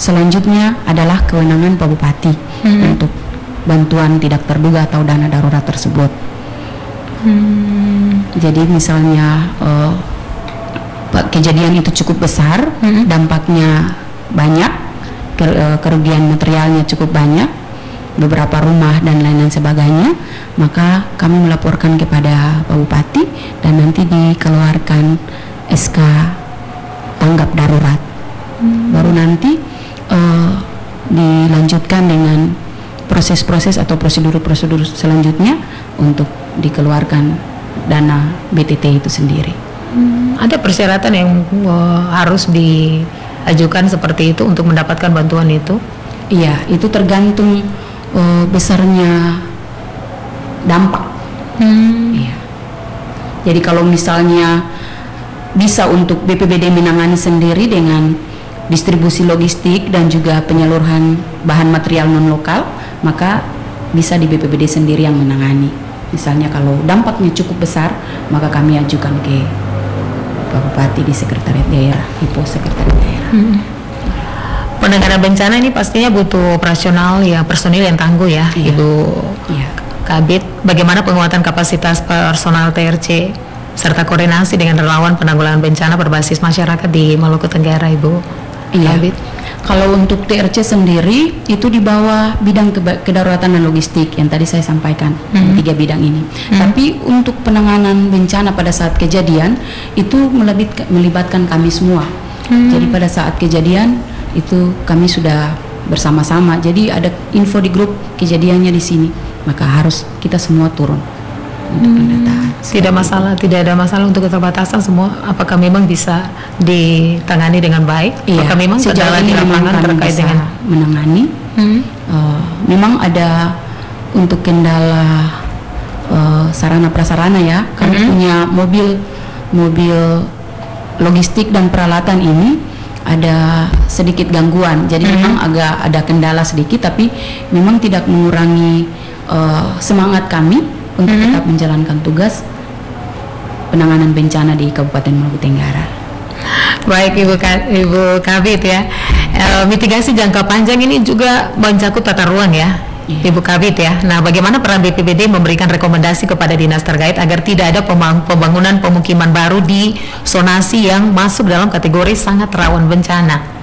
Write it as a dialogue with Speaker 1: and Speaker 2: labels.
Speaker 1: selanjutnya adalah kewenangan Pak Bupati untuk bantuan tidak terduga atau dana darurat tersebut. Jadi misalnya kejadian itu cukup besar, dampaknya banyak, kerugian materialnya cukup banyak, beberapa rumah dan lain-lain sebagainya, maka kami melaporkan kepada Pak Bupati dan nanti dikeluarkan SK tanggap darurat. Baru nanti dilanjutkan dengan proses-proses atau prosedur-prosedur selanjutnya untuk dikeluarkan dana BTT itu sendiri.
Speaker 2: Ada persyaratan yang harus diajukan seperti itu untuk mendapatkan bantuan itu?
Speaker 1: Iya, itu tergantung besarnya dampak. Iya. Jadi kalau misalnya bisa untuk BPBD menangani sendiri dengan distribusi logistik dan juga penyaluran bahan material non lokal, maka bisa di BPBD sendiri yang menangani. Misalnya kalau dampaknya cukup besar, maka kami ajukan ke Pak Bupati di Sekretariat Daerah, di Pos Sekretariat Daerah.
Speaker 2: Penanganan bencana ini pastinya butuh operasional ya, personil yang tangguh ya,
Speaker 1: Iya.
Speaker 2: Ibu
Speaker 1: Iya.
Speaker 2: Kabid. Bagaimana penguatan kapasitas personal TRC serta koordinasi dengan relawan penanggulangan bencana berbasis masyarakat di Maluku Tenggara, Ibu
Speaker 1: Iya.
Speaker 2: Kabid?
Speaker 1: Kalau untuk TRC sendiri itu di bawah bidang kedaruratan dan logistik yang tadi saya sampaikan, 3 bidang ini. Tapi untuk penanganan bencana pada saat kejadian itu melibatkan kami semua. Jadi pada saat kejadian itu kami sudah bersama-sama. Jadi ada info di grup kejadiannya di sini, maka harus kita semua turun untuk pendataan.
Speaker 2: Tidak ada masalah untuk keterbatasan semua. Apakah memang bisa ditangani dengan baik?
Speaker 1: Iya,
Speaker 2: Apakah memang
Speaker 1: sejauh
Speaker 2: kendala
Speaker 1: ini
Speaker 2: di lapangan
Speaker 1: memang kami
Speaker 2: terkait
Speaker 1: bisa
Speaker 2: dengan
Speaker 1: menangani. Memang ada untuk kendala sarana prasarana ya. Kami punya mobil logistik dan peralatan ini ada sedikit gangguan. Jadi memang agak ada kendala sedikit, tapi memang tidak mengurangi semangat kami untuk tetap menjalankan tugas penanganan bencana di Kabupaten Maluku Tenggara.
Speaker 2: Baik Ibu Kabid ya. Mitigasi jangka panjang ini juga mencakup tata ruang ya, Ibu Kabid ya. Nah, bagaimana peran BPBD memberikan rekomendasi kepada dinas terkait agar tidak ada pembangunan pemukiman baru di zonasi yang masuk dalam kategori sangat rawan bencana?